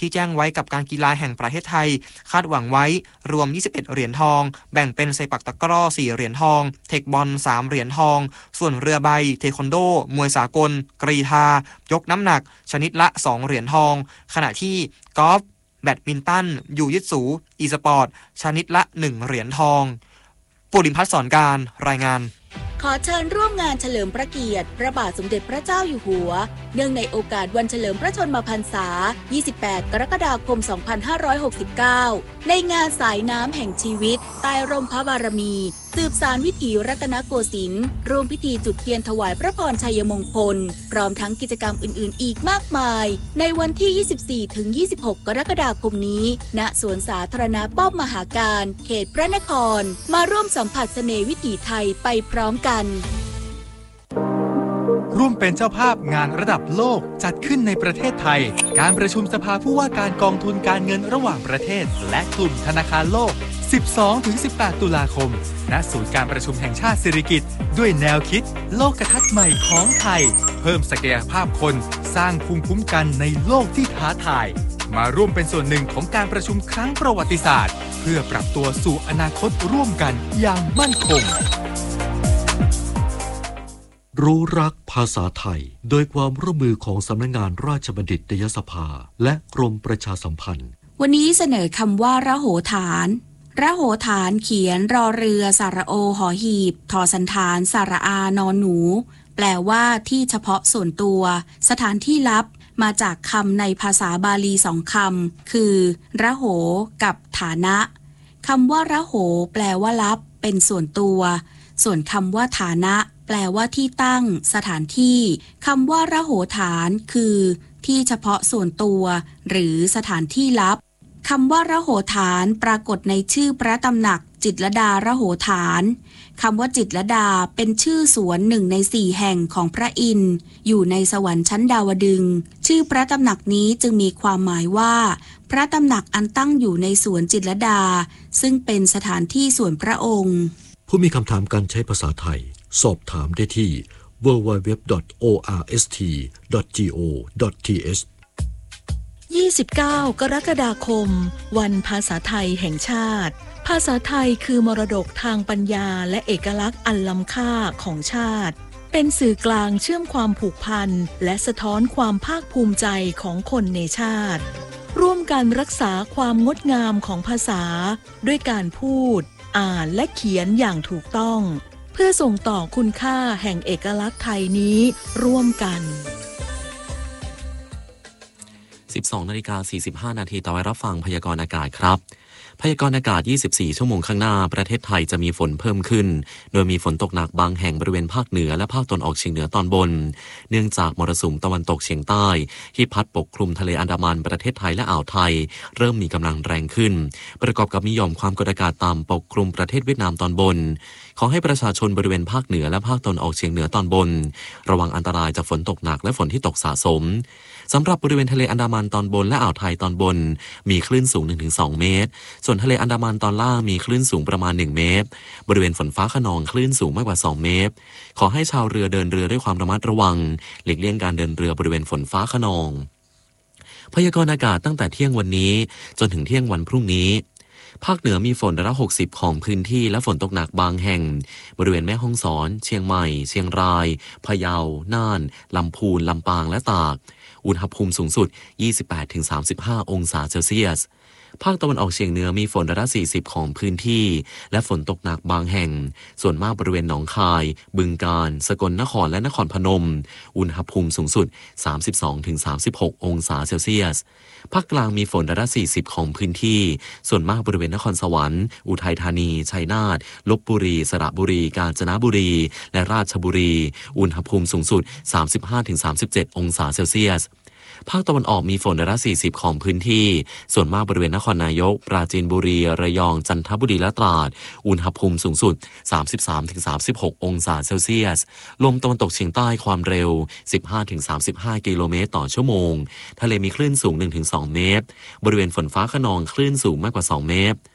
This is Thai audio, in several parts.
ที่แจ้งไว้กับการกีฬาแห่งประเทศไทยคาดหวังไว้รวม21เหรียญทองแบ่งเป็นเซปักตะกร้อ4เหรียญทองเทคบอล3เหรียญทองส่วนเรือใบเทควันโดมวยสากลกรีฑายกน้ำหนักชนิดละ2เหรียญทองขณะที่กอล์ฟแบดมินตันยูยิตสูอีสปอร์ตชนิดละ1เหรียญทองปุริมพัฒน์สอนการรายงานขอเชิญร่วมงานเฉลิมพระเกียรติพระบาทสมเด็จพระเจ้าอยู่หัวเนื่องในโอกาสวันเฉลิมพระชนมพรรษา28กรกฎาคม2569ในงานสายน้ำแห่งชีวิตใต้ร่มพระบารมีสืบสานวิถีรัตนโกสินทร์ร่วมพิธีจุดเทียนถวายพระพรชัยมงคลพร้อมทั้งกิจกรรมอื่นๆอีกมากมายในวันที่24-26 กรกฎาคมนี้ณสวนสาธารณะป้อมมหาการเขตพระนครมาร่วมสัมผัสเสน่ห์วิถีไทยไปพร้อมกันร่วมเป็นเจ้าภาพงานระดับโลกจัดขึ้นในประเทศไทยการประชุมสภาผู้ว่าการกองทุนการเงินระหว่างประเทศและกลุ่มธนาคารโลก 12-18 ตุลาคมณศูนย์การประชุมแห่งชาติสิริกิติ์ด้วยแนวคิดโลกทัศน์ใหม่ของไทยเพิ่มศักยภาพคนสร้างภูมิคุ้มกันในโลกที่ท้าทายมาร่วมเป็นส่วนหนึ่งของการประชุมครั้งประวัติศาสตร์เพื่อปรับตัวสู่อนาคตร่วมกันอย่างมั่นคงรู้รักภาษาไทยโดยความร่วมมือของสำนักงานราชบัณฑิตยสภาและกรมประชาสัมพันธ์วันนี้เสนอคำว่าระโหฐานระโหฐานเขียนรอเรือสระโอหอหีบทอสันฐานสระอานอนหนูแปลว่าที่เฉพาะส่วนตัวสถานที่ลับมาจากคำในภาษาบาลี2คำคือระโหกับฐานะคำว่าระโหแปลว่าลับเป็นส่วนตัวส่วนคำว่าฐานะแปลว่าที่ตั้งสถานที่คำว่าระโหฐานคือที่เฉพาะส่วนตัวหรือสถานที่ลับคำว่าระโหฐานปรากฏในชื่อพระตำหนักจิตรลดาระโหฐานคำว่าจิตรลดาเป็นชื่อสวน1 ใน 4แห่งของพระอินทร์อยู่ในสวรรค์ชั้นดาวดึงส์ชื่อพระตำหนักนี้จึงมีความหมายว่าพระตำหนักอันตั้งอยู่ในสวนจิตรลดาซึ่งเป็นสถานที่ส่วนพระองค์ผู้มีคำถามการใช้ภาษาไทยสอบถามได้ที่ www.orst.go.th 29 กรกฎาคมวันภาษาไทยแห่งชาติภาษาไทยคือมรดกทางปัญญาและเอกลักษณ์อันล้ำค่าของชาติเป็นสื่อกลางเชื่อมความผูกพันและสะท้อนความภาคภูมิใจของคนในชาติร่วมกันรักษาความงดงามของภาษาด้วยการพูดอ่านและเขียนอย่างถูกต้องเพื่อส่งต่อคุณค่าแห่งเอกลักษณ์ไทยนี้ร่วมกัน 12:45 นาทีต่อไปรับฟังพยากรณ์อากาศครับพยากรณ์อากาศ24ชั่วโมงข้างหน้าประเทศไทยจะมีฝนเพิ่มขึ้นโดยมีฝนตกหนักบางแห่งบริเวณภาคเหนือและภาคตะวันออกเฉียงเหนือตอนบนเนื่องจากมรสุมตะวันตกเฉียงใต้ที่พัดปกคลุมทะเลอันดามันประเทศไทยและอ่าวไทยเริ่มมีกำลังแรงขึ้นประกอบกับมีหย่อมความกดอากาศต่ำปกคลุมประเทศเวียดนามตอนบนขอให้ประชาชนบริเวณภาคเหนือและภาคตะวันออกเฉียงเหนือตอนบนระวังอันตรายจากฝนตกหนักและฝนที่ตกสะสมสำหรับบริเวณทะเลอันดามันตอนบนและอ่าวไทยตอนบนมีคลื่นสูง 1-2 เมตรส่วนทะเลอันดามันตอนล่างมีคลื่นสูงประมาณ1 เมตรบริเวณฝนฟ้าคะนองคลื่นสูงมากกว่า2 เมตรขอให้ชาวเรือเดินเรือด้วยความระมัดระวังหลีกเลี่ยงการเดินเรือบริเวณฝนฟ้าคะนองพยากรณ์อากาศตั้งแต่เที่ยงวันนี้จนถึงเที่ยงวันพรุ่งนี้ภาคเหนือมีฝนร้อยละ60ของพื้นที่และฝนตกหนักบางแห่งบริเวณแม่ฮ่องสอนเชียงใหม่เชียงรายพะเยาน่านลำพูนลำปางและตากอุณหภูมิสูงสุด 28-35 องศาเซลเซียสภาคตะวันออกเฉียงเหนือมีฝนร้อยละ40ของพื้นที่และฝนตกหนักบางแห่งส่วนมากบริเวณหนองคายบึงกาฬสกลนครและนครพนมอุณหภูมิสูงสุด 32-36 องศาเซลเซียสภาคกลางมีฝนร้อยละ40ของพื้นที่ส่วนมากบริเวณนครสวรรค์อุทัยธานีชัยนาทลพบุรีสระบุรีกาญจนบุรีและราชบุรีอุณหภูมิสูงสุด 35-37 องศาเซลเซียสภาคตะวันออกมีฝนร้อยละ40ของพื้นที่ส่วนมากบริเวณนครนายกปราจีนบุรีระยองจันทบุรีและตราดอุณหภูมิสูงสุด 33-36 องศาเซลเซียสลมตะวันตกเฉียงใต้ความเร็ว 15-35 กิโลเมตรต่อชั่วโมงทะเลมีคลื่นสูง 1-2 เมตรบริเวณฝนฟ้าคะนองคลื่นสูงมากกว่า2 เมตร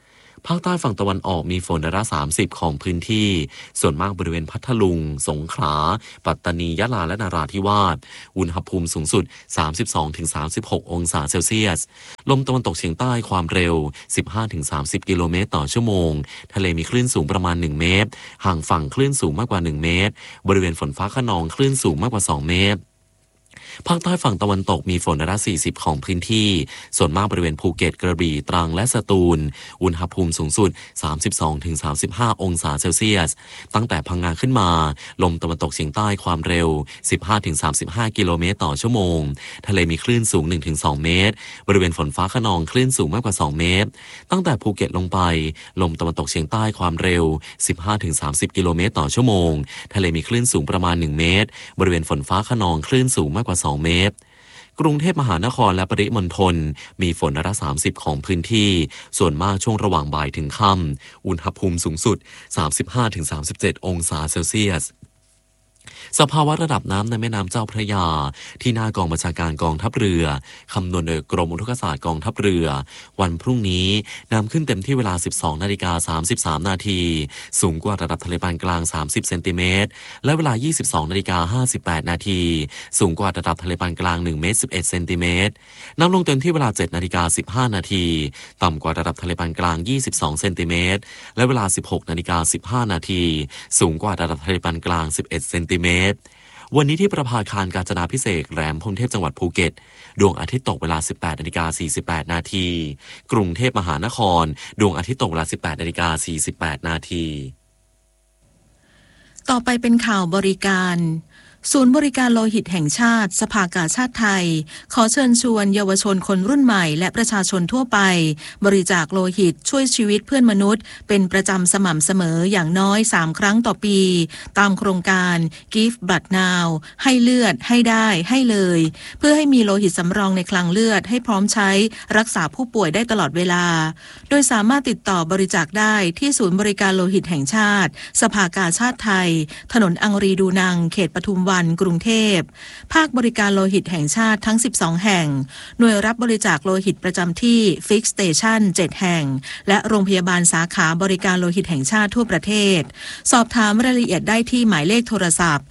ภาคใต้ฝั่งตะวันออกมีฝนร้อยละ30ของพื้นที่ส่วนมากบริเวณพัทลุงสงขลาปัตตานียะลาและนราธิวาสอุณหภูมิสูงสุด 32-36 องศาเซลเซียสลมตะวันตกเฉียงใต้ความเร็ว 15-30 กิโลเมตรต่อชั่วโมงทะเลมีคลื่นสูงประมาณ1เมตรห่างฝั่งคลื่นสูงมากกว่า1เมตรบริเวณฝนฟ้าคะนองคลื่นสูงมากกว่า2เมตรภาคใต้ฝั่งตะวันตกมีฝนร้อยละ40ของพื้นที่ส่วนมากบริเวณภูเก็ตกระบี่ตรังและสตูลอุณหภูมิสูงสุด 32-35 องศาเซลเซียสตั้งแต่พังงาขึ้นมาลมตะวันตกเฉียงใต้ความเร็ว 15-35 กิโลเมตรต่อชั่วโมงทะเลมีคลื่นสูง 1-2 เมตรบริเวณฝนฟ้าคะนองคลื่นสูงมากกว่า2เมตรตั้งแต่ภูเก็ตลงไปลมตะวันตกเฉียงใต้ความเร็ว 15-30 กิโลเมตรต่อชั่วโมงทะเลมีคลื่นสูงประมาณ1เมตรบริเวณฝนฟ้าคะนองคลื่นสูงมากกว่า2เมตรกรุงเทพมหานครและปริมณฑลมีฝนร้อยละ30ของพื้นที่ส่วนมากช่วงระหว่างบ่ายถึงค่ำอุณหภูมิสูงสุด 35-37 องศาเซลเซียสสภาวะระดับน้ำในแม่น้ำเจ้าพระยาที่หน้ากองบัญชาการกองทัพเรือคำนวณโดยกรมอุทกศาสตร์กองทัพเรือวันพรุ่งนี้น้ำขึ้นเต็มที่เวลา 12:33 นาทีสูงกว่าระดับทะเลปานกลาง30 เซนติเมตรและเวลา 22:58 นาทีสูงกว่าระดับทะเลปานกลาง1 เมตร 11 เซนติเมตรน้ำลงเต็มที่เวลา 7:15 นาทีต่ำกว่าระดับทะเลปานกลาง22 เซนติเมตรและเวลา 16:15 นาทีสูงกว่าระดับทะเลปานกลาง11 เซนติเมตรวันนี้ที่ประภาคารกาญจนาภิเษกแหลมพรหมเทพจังหวัดภูเก็ตดวงอาทิตย์ตกเวลา 18:48 นาทีกรุงเทพมหานครดวงอาทิตย์ตกเวลา 18:48 นาทีต่อไปเป็นข่าวบริการศูนย์บริการโลหิตแห่งชาติสภากาชาดไทยขอเชิญชวนเยาวชนคนรุ่นใหม่และประชาชนทั่วไปบริจาคโลหิตช่วยชีวิตเพื่อนมนุษย์เป็นประจำสม่ำเสมออย่างน้อย3ครั้งต่อปีตามโครงการ Give Blood Now ให้เลือดให้ได้ให้เลยเพื่อให้มีโลหิตสำรองในคลังเลือดให้พร้อมใช้รักษาผู้ป่วยได้ตลอดเวลาโดยสามารถติดต่อบริจาคได้ที่ศูนย์บริการโลหิตแห่งชาติสภากาชาดไทยถนนอังรีดูนังเขตปทุมวันกรุงเทพภาคบริการโลหิตแห่งชาติทั้ง12แห่งหน่วยรับบริจาคโลหิตประจำที่ Fix Station 7 แห่งและโรงพยาบาลสาขาบริการโลหิตแห่งชาติทั่วประเทศสอบถามรายละเอียดได้ที่หมายเลขโทรศัพท์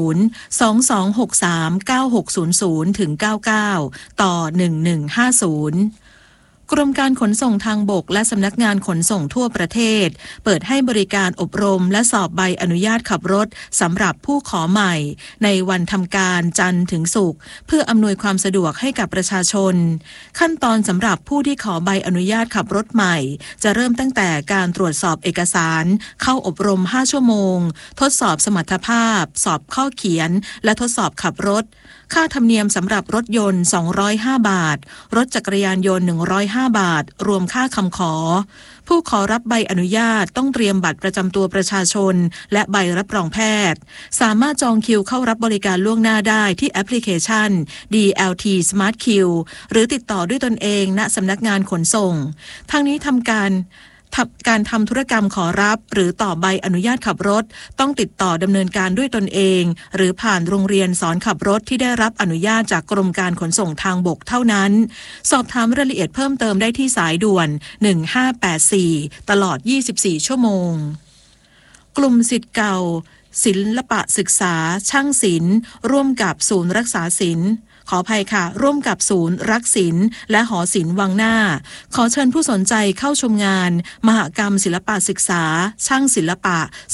022639600-99ต่อ1150กรมการขนส่งทางบกและสำนักงานขนส่งทั่วประเทศเปิดให้บริการอบรมและสอบใบอนุญาตขับรถสำหรับผู้ขอใหม่ในวันทำการจันทร์ถึงศุกร์เพื่ออำนวยความสะดวกให้กับประชาชนขั้นตอนสำหรับผู้ที่ขอใบอนุญาตขับรถใหม่จะเริ่มตั้งแต่การตรวจสอบเอกสารเข้าอบรม5ชั่วโมงทดสอบสมรรถภาพสอบข้อเขียนและทดสอบขับรถค่าธรรมเนียมสำหรับรถยนต์205 บาทรถจักรยานยนต์105 บาทรวมค่าคำขอผู้ขอรับใบอนุญาตต้องเตรียมบัตรประจำตัวประชาชนและใบรับรองแพทย์สามารถจองคิวเข้ารับบริการล่วงหน้าได้ที่แอปพลิเคชัน DLT Smart Queue หรือติดต่อด้วยตนเองณสำนักงานขนส่งทางนี้ทำการทำธุรกรรมขอรับหรือต่อใบอนุญาตขับรถต้องติดต่อดำเนินการด้วยตนเองหรือผ่านโรงเรียนสอนขับรถที่ได้รับอนุญาตจากกรมการขนส่งทางบกเท่านั้นสอบถามรายละเอียดเพิ่มเติมได้ที่สายด่วน1584ตลอด24ชั่วโมงกลุ่มศิษย์เก่าศิลปะศึกษาช่างศิลป์ร่วมกับศูนย์รักษาศิลป์ขออภัยค่ะร่วมกับศูนย์รักศิลป์และหอศิลป์วังหน้าขอเชิญผู้สนใจเข้าชมงานมหกรรมศิลปะศึกษาช่างศิลปะ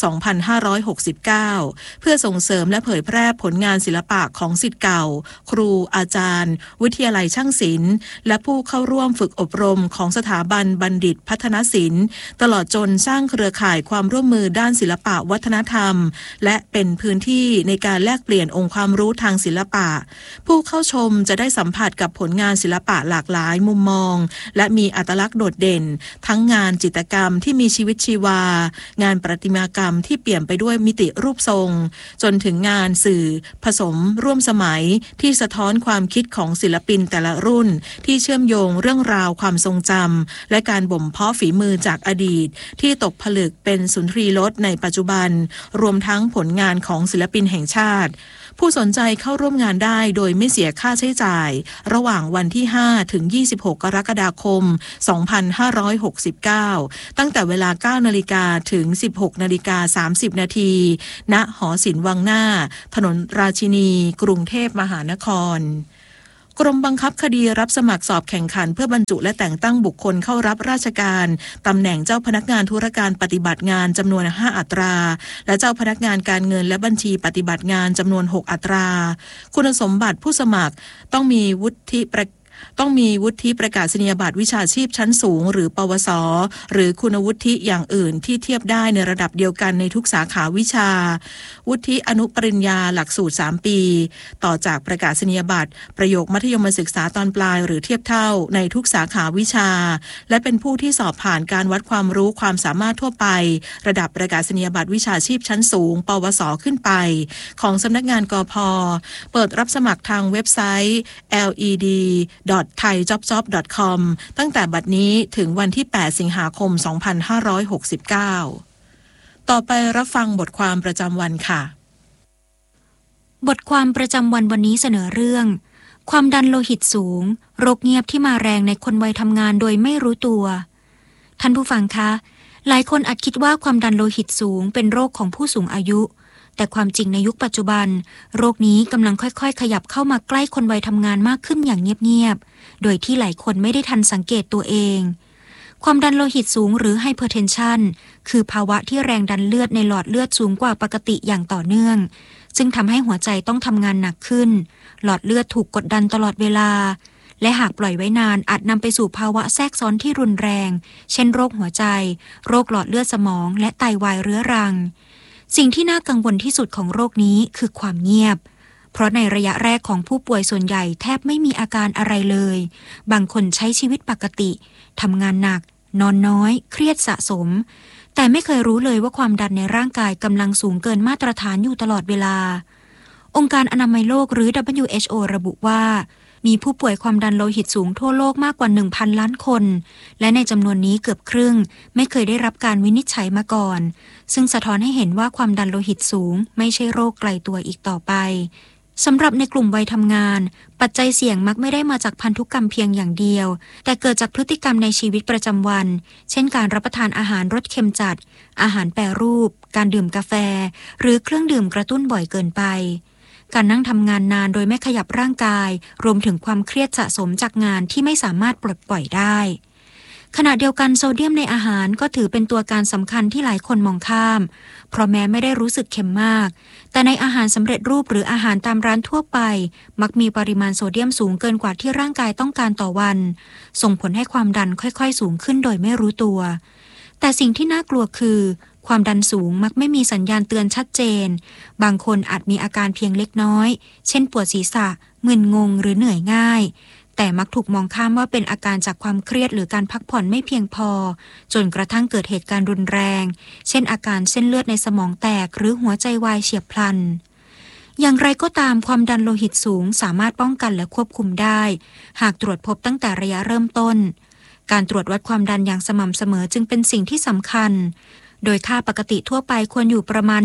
2569 เพื่อส่งเสริมและเผยแพร่ผลงานศิลปะของศิษย์เก่าครูอาจารย์วิทยาลัยช่างศิลป์และผู้เข้าร่วมฝึกอบรมของสถาบันบัณฑิตพัฒนศิลป์ตลอดจนสร้างเครือข่ายความร่วมมือด้านศิลปะวัฒนธรรมและเป็นพื้นที่ในการแลกเปลี่ยนองค์ความรู้ทางศิลปะผู้เข้าชมจะได้สัมผัสกับผลงานศิลปะหลากหลายมุมมองและมีอัตลักษณ์โดดเด่นทั้งงานจิตรกรรมที่มีชีวิตชีวางานประติมากรรมที่เปี่ยมไปด้วยมิติรูปทรงจนถึงงานสื่อผสมร่วมสมัยที่สะท้อนความคิดของศิลปินแต่ละรุ่นที่เชื่อมโยงเรื่องราวความทรงจำและการบ่มเพาะฝีมือจากอดีตที่ตกผลึกเป็นสุนทรีรสในปัจจุบันรวมทั้งผลงานของศิลปินแห่งชาติผู้สนใจเข้าร่วมงานได้โดยไม่เสียค่าใช้จ่ายระหว่างวันที่5ถึง26กรกฎาคม2569ตั้งแต่เวลา 9 นาฬิกาถึง 16 นาฬิกา 30 นาทีณหอศิลป์วังหน้าถนนราชินีกรุงเทพมหานครกรมบังคับคดีรับสมัครสอบแข่งขันเพื่อบรรจุและแต่งตั้งบุคคลเข้ารับราชการตำแหน่งเจ้าพนักงานธุรการปฏิบัติงานจำนวน5อัตราและเจ้าพนักงานการเงินและบัญชีปฏิบัติงานจำนวน6อัตราคุณสมบัติผู้สมัครต้องมีวุฒิประกาศนียบัตรวิชาชีพชั้นสูงหรือปวสหรือคุณวุฒิอย่างอื่นที่เทียบได้ในระดับเดียวกันในทุกสาขาวิชาวุฒิอนุปริญญาหลักสูตร3ปีต่อจากประกาศนียบัตรประโยคมัธยมศึกษาตอนปลายหรือเทียบเท่าในทุกสาขาวิชาและเป็นผู้ที่สอบผ่านการวัดความรู้ความสามารถทั่วไประดับประกาศนียบัตรวิชาชีพชั้นสูงปวสขึ้นไปของสำนักงานกพ.เปิดรับสมัครทางเว็บไซต์ led.thaijobjob.com ตั้งแต่บัดนี้ถึงวันที่ 8 สิงหาคม 2569 ต่อไปรับฟังบทความประจำวันค่ะบทความประจำวันวันนี้เสนอเรื่องความดันโลหิตสูงโรคเงียบที่มาแรงในคนวัยทำงานโดยไม่รู้ตัวท่านผู้ฟังคะหลายคนอาจคิดว่าความดันโลหิตสูงเป็นโรคของผู้สูงอายุแต่ความจริงในยุคปัจจุบันโรคนี้กำลังค่อยๆขยับเข้ามาใกล้คนวัยทำงานมากขึ้นอย่างเงียบๆโดยที่หลายคนไม่ได้ทันสังเกตตัวเองความดันโลหิตสูงหรือไฮเปอร์เทนชันคือภาวะที่แรงดันเลือดในหลอดเลือดสูงกว่าปกติอย่างต่อเนื่องซึ่งทำให้หัวใจต้องทำงานหนักขึ้นหลอดเลือดถูกกดดันตลอดเวลาและหากปล่อยไว้นานอาจนำไปสู่ภาวะแทรกซ้อนที่รุนแรงเช่นโรคหัวใจโรคหลอดเลือดสมองและไตวายเรื้อรังสิ่งที่น่ากังวลที่สุดของโรคนี้คือความเงียบเพราะในระยะแรกของผู้ป่วยส่วนใหญ่แทบไม่มีอาการอะไรเลยบางคนใช้ชีวิตปกติทำงานหนักนอนน้อยเครียดสะสมแต่ไม่เคยรู้เลยว่าความดันในร่างกายกำลังสูงเกินมาตรฐานอยู่ตลอดเวลาองค์การอนามัยโลกหรือ WHO ระบุว่ามีผู้ป่วยความดันโลหิตสูงทั่วโลกมากกว่า 1,000 ล้านคนและในจำนวนนี้เกือบครึ่งไม่เคยได้รับการวินิจฉัยมาก่อนซึ่งสะท้อนให้เห็นว่าความดันโลหิตสูงไม่ใช่โรคไกลตัวอีกต่อไปสำหรับในกลุ่มวัยทำงานปัจจัยเสี่ยงมักไม่ได้มาจากพันธุกรรมเพียงอย่างเดียวแต่เกิดจากพฤติกรรมในชีวิตประจำวันเช่นการรับประทานอาหารรสเค็มจัดอาหารแปรรูปการดื่มกาแฟหรือเครื่องดื่มกระตุ้นบ่อยเกินไปการนั่งทำงานนานโดยไม่ขยับร่างกายรวมถึงความเครียดสะสมจากงานที่ไม่สามารถปลดปล่อยได้ขณะเดียวกันโซเดียมในอาหารก็ถือเป็นตัวการสำคัญที่หลายคนมองข้ามเพราะแม้ไม่ได้รู้สึกเค็มมากแต่ในอาหารสำเร็จรูปหรืออาหารตามร้านทั่วไปมักมีปริมาณโซเดียมสูงเกินกว่าที่ร่างกายต้องการต่อวันส่งผลให้ความดันค่อยๆสูงขึ้นโดยไม่รู้ตัวแต่สิ่งที่น่ากลัวคือความดันสูงมักไม่มีสัญญาณเตือนชัดเจนบางคนอาจมีอาการเพียงเล็กน้อยเช่นปวดศีรษะมึนงงหรือเหนื่อยง่ายแต่มักถูกมองข้ามว่าเป็นอาการจากความเครียดหรือการพักผ่อนไม่เพียงพอจนกระทั่งเกิดเหตุการณ์รุนแรงเช่นอาการเส้นเลือดในสมองแตกหรือหัวใจวายเฉียบพลันอย่างไรก็ตามความดันโลหิตสูงสามารถป้องกันและควบคุมได้หากตรวจพบตั้งแต่ระยะเริ่มต้นการตรวจวัดความดันอย่างสม่ำเสมอจึงเป็นสิ่งที่สำคัญโดยค่าปกติทั่วไปควรอยู่ประมาณ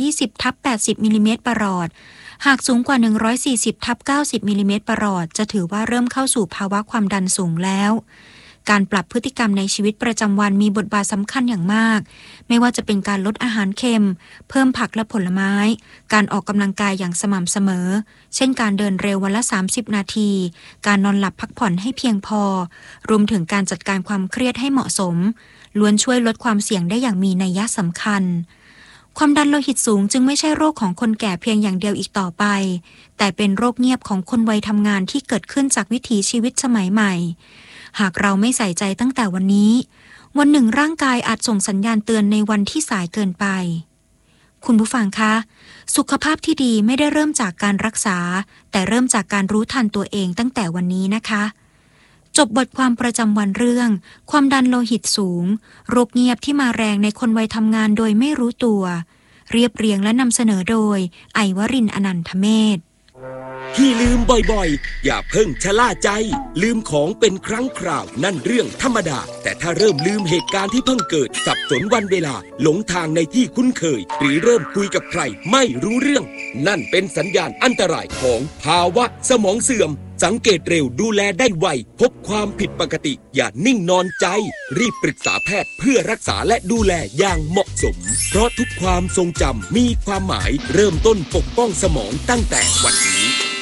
120/80มิลลิเมตรประหลอดหากสูงกว่า140/90มิลลิเมตรประหลอดจะถือว่าเริ่มเข้าสู่ภาวะความดันสูงแล้วการปรับพฤติกรรมในชีวิตประจำวันมีบทบาทสำคัญอย่างมากไม่ว่าจะเป็นการลดอาหารเค็มเพิ่มผักและผลไม้การออกกำลังกายอย่างสม่ำเสมอเช่นการเดินเร็ววันละ30นาทีการนอนหลับพักผ่อนให้เพียงพอรวมถึงการจัดการความเครียดให้เหมาะสมล้วนช่วยลดความเสี่ยงได้อย่างมีนัยสำคัญความดันโลหิตสูงจึงไม่ใช่โรคของคนแก่เพียงอย่างเดียวอีกต่อไปแต่เป็นโรคเงียบของคนวัยทำงานที่เกิดขึ้นจากวิถีชีวิตสมัยใหม่หากเราไม่ใส่ใจตั้งแต่วันนี้วันหนึ่งร่างกายอาจส่งสัญญาณเตือนในวันที่สายเกินไปคุณผู้ฟังคะสุขภาพที่ดีไม่ได้เริ่มจากการรักษาแต่เริ่มจากการรู้ทันตัวเองตั้งแต่วันนี้นะคะจบบทความประจำวันเรื่องความดันโลหิตสูงโรคเงียบที่มาแรงในคนวัยทำงานโดยไม่รู้ตัวเรียบเรียงและนำเสนอโดยไอวรินทร์อนันทเมธที่ลืมบ่อยๆอย่าเพิ่งชะล่าใจลืมของเป็นครั้งคราวนั่นเรื่องธรรมดาแต่ถ้าเริ่มลืมเหตุการณ์ที่เพิ่งเกิดสับสนวันเวลาหลงทางในที่คุ้นเคยหรือเริ่มคุยกับใครไม่รู้เรื่องนั่นเป็นสัญญาณอันตรายของภาวะสมองเสื่อมสังเกตเร็วดูแลได้ไวพบความผิดปกติอย่านิ่งนอนใจรีบปรึกษาแพทย์เพื่อรักษาและดูแลอย่างเหมาะสมเพราะทุกความทรงจำมีความหมายเริ่มต้นปกป้องสมองตั้งแต่วันนี้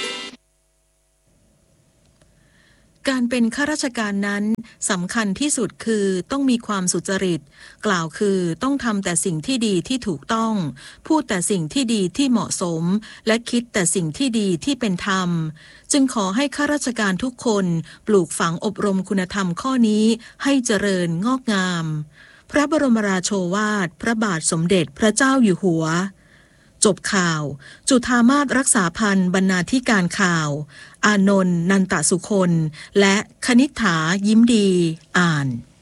การเป็นข้าราชการนั้นสำคัญที่สุดคือต้องมีความสุจริตกล่าวคือต้องทำแต่สิ่งที่ดีที่ถูกต้องพูดแต่สิ่งที่ดีที่เหมาะสมและคิดแต่สิ่งที่ดีที่เป็นธรรมจึงขอให้ข้าราชการทุกคนปลูกฝังอบรมคุณธรรมข้อนี้ให้เจริญงอกงามพระบรมราโชวาทพระบาทสมเด็จพระเจ้าอยู่หัวจบข่าวจุฑามาสรักษาพันธ์บรรณาธิการข่าวอานนท์นันตสุคนและคณิษฐายิ้มดีอ่าน